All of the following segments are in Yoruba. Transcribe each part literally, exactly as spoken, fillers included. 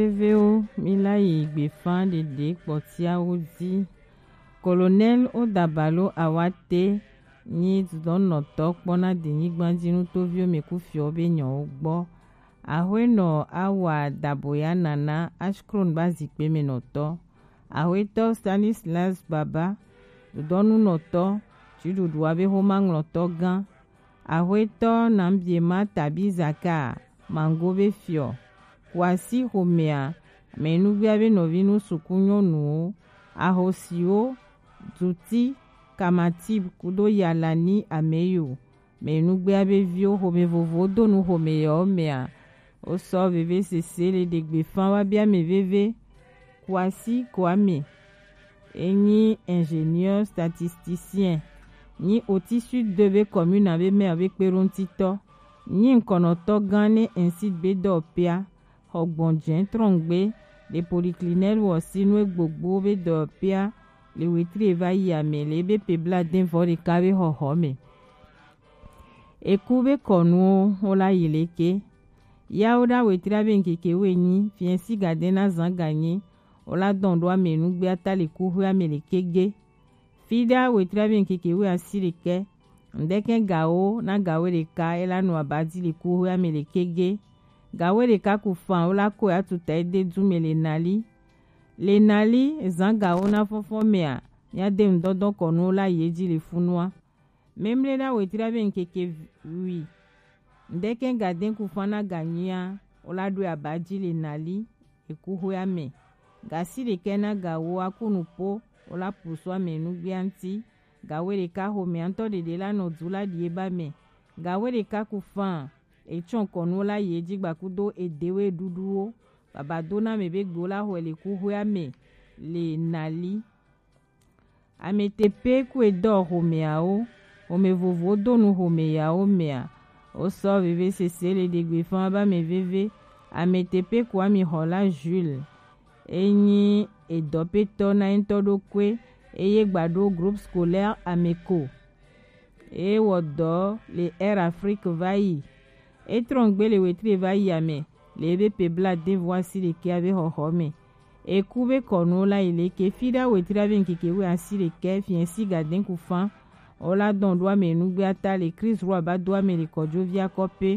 Veo Milayi Gbefan Dede Kpotiawo di Colonel Odabalo Awate ni Donoto Kpona Denigbandinu Tovio Mekufio Benyo Ogbo Ahweno Awa Daboya Nana Ashkron Bazikpe Menoto Ahweto Stanislas Baba Donu Noto Chiduduabe Homangloto Gan Ahweto Nambiema Tabizaka Mangobe Fio Kwasi Homea Menubiabe Novinu Sukunyonu Ahosio Tuti Kamatib Kudo Yalani Ameyo Menubiabe Vio Homevovo Donu Homea Omea Oso Veve Sesele de Gbefan Wabia Meveve Kwasi Kwame Eni ingénieur statisticien Ni Oti Sud Debe commune avec Merve Perontito Ni Nkonoto Gane ainsi Bedo Pia Hogbonjen Trongbe les polyclinelles aussi nous gbogbo be do pia le wetri va yame le be pebla den vori kabe ho home e kube konu hola yeleke yaoda wetri be nkeke wenyi fiensi gadena zanganye ola dondo amenu gbe atale kuhu amelekege fida wetri be nkeke we asirike ndeke gao na gawere ka elanu abadi le kuhu amelekege gawere kakufan ola ko ya tuta ede dume le nali le nali zanga ona fofo mea ya de ndodo kono la yeji le funwa memle da wetira be nkeke wi ndeke gaden kufana ganyia ola do abaji le nali ekuho ya me gasi le kena gawo akunu po ola puswa menu bianti gawere ka ho me anto de de la no dula dieba me gawere kakufan echon kono la yeji gbakudo edewe duduo babadona mebe gola hwele kuhwame le nali ametepe kwedo homeao homevovo donu homeao mea oso veve sesele de Gbefan ba meveve ametepe kwa mi hola Jules enyi edopeto na entodo kwe eye gbado groupe scolaire Ameco e wodo le Air Afrique vai etrongbe le wetri va yame lebe pebla de voici le ke ave hohome e kube kono la ile ke fida wetri ave nkeke we asire ke fiensi gaden kufan ola don doa menu gbe ata le Chris Roy ba doa me le kojo via kope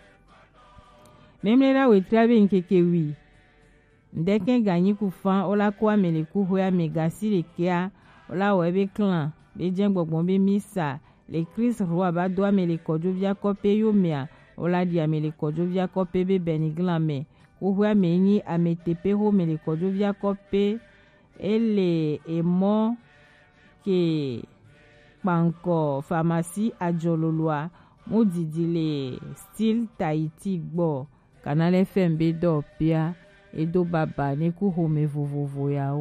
memle la wetri ave nkeke wi ndeke ganyi kufan ola kwa me le kuho ya megasi le ke ola webe clan le jengbogbon be misa le Chris Roy ba doa me le kojo via kope yo mea ola di amele kojo via kope be beniglame kuhu amenyi ametepe ho mele kojo via kope ele emo ke panko pharmacie ajololwa mudidile style Tahiti gbo Canal F M be do pia edo baba ne kuhu me vovovo ya o